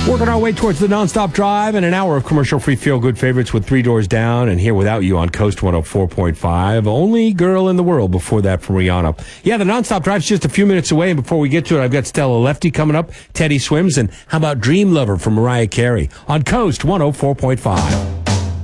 Working our way towards the nonstop drive and an hour of commercial-free feel-good favorites with Three Doors Down and Here Without You on Coast 104.5. Only Girl in the World before that from Rihanna. Yeah, the nonstop drive's just a few minutes away, and before we get to it, I've got Stella Lefty coming up, Teddy Swims, and how about Dream Lover from Mariah Carey on Coast 104.5.